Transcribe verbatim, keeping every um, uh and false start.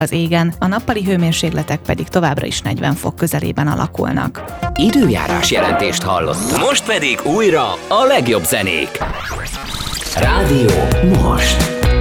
az égen, a nappali hőmérsékletek pedig továbbra is negyven fok közelében alakulnak. Időjárás jelentést hallottak. Most pedig újra a legjobb zenék. Rádió most.